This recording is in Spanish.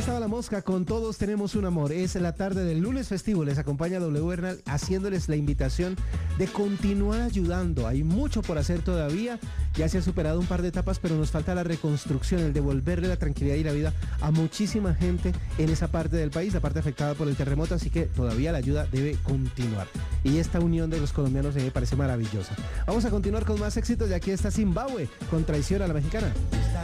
estaba La Mosca con Todos Tenemos un Amor. Es la tarde del lunes festivo. Les acompaña W Bernal haciéndoles la invitación de continuar ayudando. Hay mucho por hacer todavía. Ya se ha superado un par de etapas, pero nos falta la reconstrucción, el devolverle la tranquilidad y la vida a muchísima gente en esa parte del país, la parte afectada por el terremoto, así que todavía la ayuda debe continuar. Y esta unión de los colombianos me parece maravillosa. Vamos a continuar con más éxitos y aquí está Zimbabue con Traición a la Mexicana.